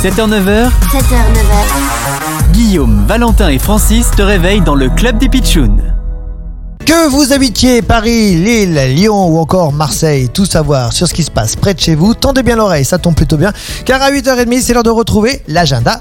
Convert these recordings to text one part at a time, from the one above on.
7h-9h, 7h-9h, Guillaume, Valentin et Francis te réveillent dans le club des Pitchouns. Que vous habitiez Paris, Lille, Lyon ou encore Marseille, tout savoir sur ce qui se passe près de chez vous, tendez bien l'oreille, ça tombe plutôt bien, car à 8h30, c'est l'heure de retrouver l'agenda.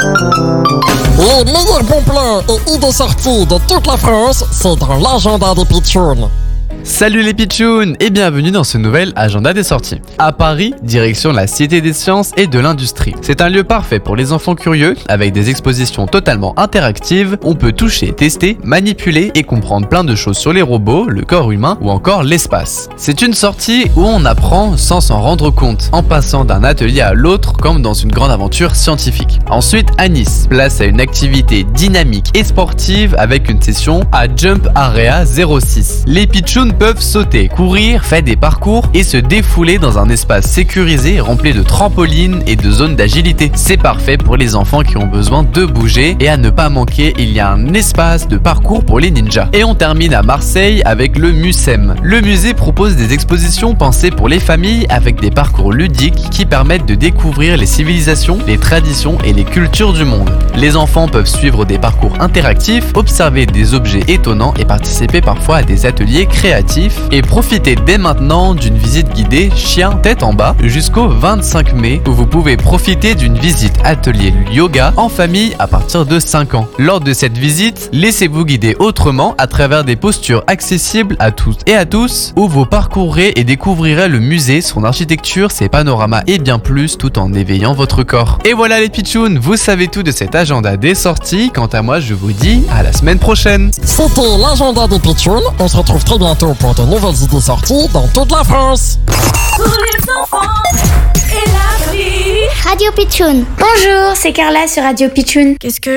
Les meilleurs bons plans et idées sorties de toute la France, c'est dans l'agenda des Pitchouns. Salut les Pitchouns et bienvenue dans ce nouvel agenda des sorties. À Paris, direction la Cité des Sciences et de l'Industrie. C'est un lieu parfait pour les enfants curieux, avec des expositions totalement interactives. On peut toucher, tester, manipuler et comprendre plein de choses sur les robots, le corps humain ou encore l'espace. C'est une sortie où on apprend sans s'en rendre compte, en passant d'un atelier à l'autre comme dans une grande aventure scientifique. Ensuite, à Nice, place à une activité dynamique et sportive avec une session à Jump Area 06. Les Pitchouns peuvent sauter, courir, faire des parcours et se défouler dans un espace sécurisé rempli de trampolines et de zones d'agilité. C'est parfait pour les enfants qui ont besoin de bouger, et à ne pas manquer, il y a un espace de parcours pour les ninjas. Et on termine à Marseille avec le MUSEM. Le musée propose des expositions pensées pour les familles avec des parcours ludiques qui permettent de découvrir les civilisations, les traditions et les cultures du monde. Les enfants peuvent suivre des parcours interactifs, observer des objets étonnants et participer parfois à des ateliers créatifs et profiter dès maintenant d'une visite guidée chien tête en bas jusqu'au 25 mai où vous pouvez profiter d'une visite atelier yoga en famille à partir de 5 ans. Lors de cette visite, laissez-vous guider autrement à travers des postures accessibles à toutes et à tous où vous parcourrez et découvrirez le musée, son architecture, ses panoramas et bien plus tout en éveillant votre corps. Et voilà les Pitchouns, vous savez tout de cet agenda des sorties. Quant à moi, je vous dis à la semaine prochaine. C'était l'agenda des Pitchouns. On se retrouve très bientôt pour de nouvelles idées sorties dans toute la France. pour les enfants et la vie. Radio Pitchoun. Bonjour, c'est Carla sur Radio Pitchoun. Qu'est-ce que